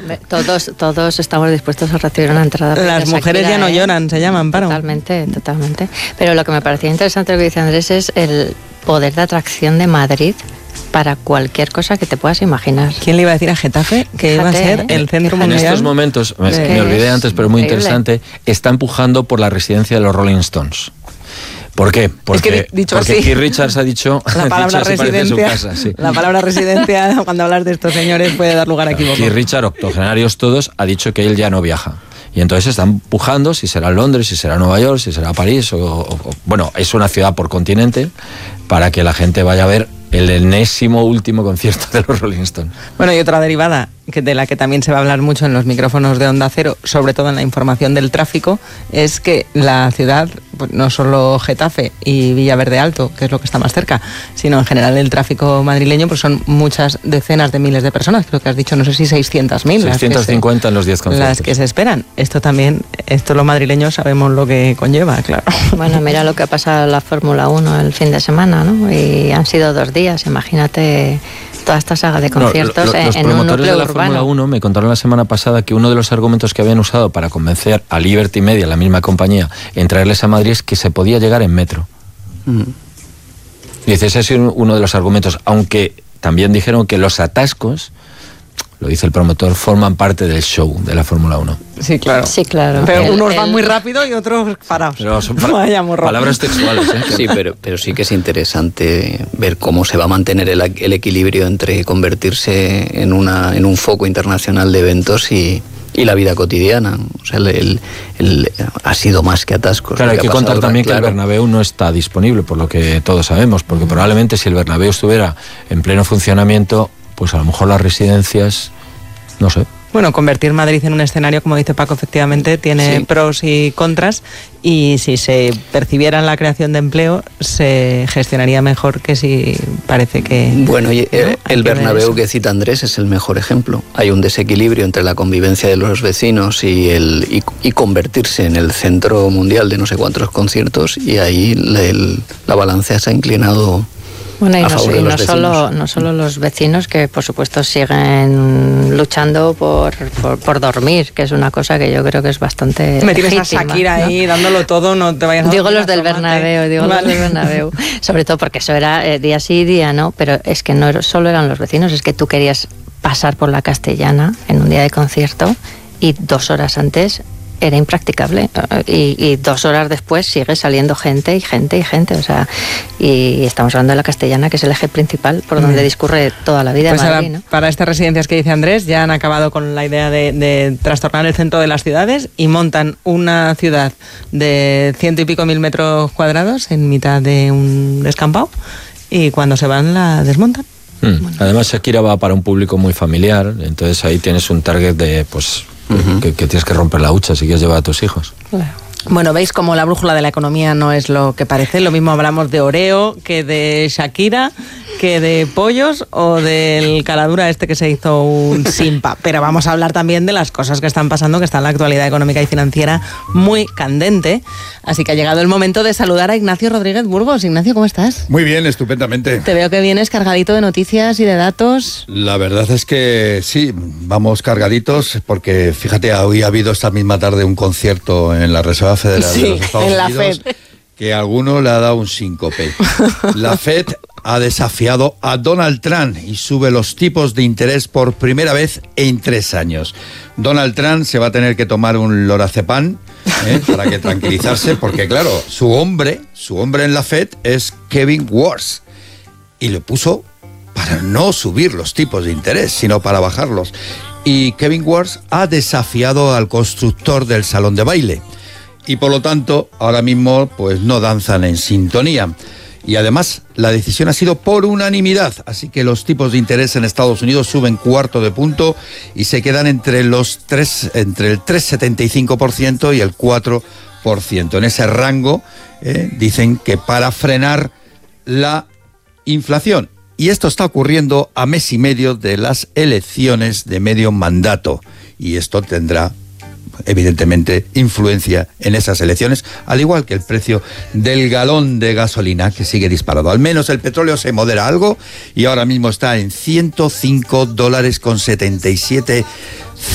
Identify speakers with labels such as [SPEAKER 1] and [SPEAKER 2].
[SPEAKER 1] Todos estamos dispuestos a recibir una entrada.
[SPEAKER 2] Las mujeres ya no lloran, se llama Amparo.
[SPEAKER 1] Totalmente. Pero lo que me parecía interesante lo que dice Andrés es el poder de atracción de Madrid para cualquier cosa que te puedas imaginar.
[SPEAKER 2] ¿Quién le iba a decir a Getafe que iba a ser el centro mundial?
[SPEAKER 3] En estos momentos, me olvidé antes, pero muy interesante, está empujando por la residencia de los Rolling Stones. ¿Por qué? Porque Keith Richards ha dicho
[SPEAKER 2] la palabra residencia. Casa, sí. La palabra residencia, cuando hablas de estos señores, puede dar lugar a equivoco.
[SPEAKER 3] Keith Richards, octogenarios todos, ha dicho que él ya no viaja. Y entonces están empujando, si será Londres, si será Nueva York, si será París, bueno, es una ciudad por continente, para que la gente vaya a ver el enésimo último concierto de los Rolling Stones.
[SPEAKER 2] Bueno, y otra derivada, de la que también se va a hablar mucho en los micrófonos de Onda Cero, sobre todo en la información del tráfico, es que la ciudad, pues no solo Getafe y Villaverde Alto, que es lo que está más cerca, sino en general el tráfico madrileño, pues son muchas decenas de miles de personas. Creo que has dicho, no sé si 600.000.
[SPEAKER 3] 650 en los 10 conciertos.
[SPEAKER 2] Las que se esperan. Esto los madrileños sabemos lo que conlleva, claro.
[SPEAKER 1] Bueno, mira lo que ha pasado en la Fórmula 1 el fin de semana, ¿no? Y han sido 2 días, imagínate toda esta saga de conciertos en un núcleo urbano. Los promotores de la Fórmula
[SPEAKER 3] 1 me contaron la semana pasada que uno de los argumentos que habían usado para convencer a Liberty Media, la misma compañía, en traerles a Madrid es que se podía llegar en metro. Y dice, ese es uno de los argumentos, aunque también dijeron que los atascos, lo dice el promotor, forman parte del show de la Fórmula 1.
[SPEAKER 2] Sí, claro.
[SPEAKER 1] Sí, claro.
[SPEAKER 2] Pero unos van muy rápido y otros parados.
[SPEAKER 3] Pero son palabras textuales, ¿eh?
[SPEAKER 4] Sí, pero sí que es interesante ver cómo se va a mantener el equilibrio entre convertirse en un foco internacional de eventos y la vida cotidiana. O sea, ha sido más que atascos.
[SPEAKER 3] Claro, hay que contar también que el Bernabéu no está disponible, por lo que todos sabemos, porque probablemente si el Bernabéu estuviera en pleno funcionamiento, pues a lo mejor las residencias, no sé.
[SPEAKER 2] Bueno, convertir Madrid en un escenario, como dice Paco, efectivamente tiene pros y contras, y si se percibiera la creación de empleo, se gestionaría mejor que si parece que...
[SPEAKER 4] Bueno, y el Bernabéu que cita Andrés es el mejor ejemplo. Hay un desequilibrio entre la convivencia de los vecinos y convertirse en el centro mundial de no sé cuántos conciertos, y ahí la balanza se ha inclinado.
[SPEAKER 1] Bueno, y no solo los vecinos, que por supuesto siguen luchando por dormir, que es una cosa que yo creo que es bastante
[SPEAKER 2] me tienes legítima, a Shakira, ¿no? Ahí dándolo todo, no te vayas a...
[SPEAKER 1] Digo los del Bernabéu, sobre todo porque eso era día sí, día no, pero es que no solo eran los vecinos, es que tú querías pasar por la Castellana en un día de concierto y 2 horas antes era impracticable, y 2 horas después sigue saliendo gente, o sea, y estamos hablando de la Castellana, que es el eje principal por donde discurre toda la vida de Madrid, ¿no?
[SPEAKER 2] Para estas residencias que dice Andrés, ya han acabado con la idea de trastornar el centro de las ciudades y montan una ciudad de 100 y pico mil metros cuadrados en mitad de un descampado, y cuando se van la desmontan.
[SPEAKER 3] Además, Shakira va para un público muy familiar, entonces ahí tienes un target de, pues... Que tienes que romper la hucha si quieres llevar a tus hijos.
[SPEAKER 2] Claro. Bueno, veis cómo la brújula de la economía no es lo que parece. Lo mismo hablamos de Oreo que de Shakira, que de pollos o del caladura que se hizo un simpa. Pero vamos a hablar también de las cosas que están pasando, que está en la actualidad económica y financiera muy candente. Así que ha llegado el momento de saludar a Ignacio Rodríguez Burgos. Ignacio, ¿cómo estás?
[SPEAKER 5] Muy bien, estupendamente.
[SPEAKER 2] Te veo que vienes cargadito de noticias y de datos.
[SPEAKER 5] La verdad es que sí, vamos cargaditos, porque fíjate, hoy ha habido esta misma tarde un concierto en la Reserva Federal de los Estados Unidos, FED, que a alguno le ha dado un síncope. La FED ha desafiado a Donald Trump y sube los tipos de interés por primera vez en 3 años. Donald Trump se va a tener que tomar un lorazepam para que tranquilizarse, porque claro, su hombre en la FED es Kevin Warsh, y le puso para no subir los tipos de interés, sino para bajarlos. Y Kevin Warsh ha desafiado al constructor del salón de baile. Y por lo tanto, ahora mismo pues no danzan en sintonía. Y además, la decisión ha sido por unanimidad, así que los tipos de interés en Estados Unidos suben 1/4 punto y se quedan entre el 3,75% y el 4%. En ese rango dicen que para frenar la inflación. Y esto está ocurriendo a mes y medio de las elecciones de medio mandato. Y esto tendrá, evidentemente, influencia en esas elecciones, al igual que el precio del galón de gasolina, que sigue disparado. Al menos el petróleo se modera algo y ahora mismo está en $105.77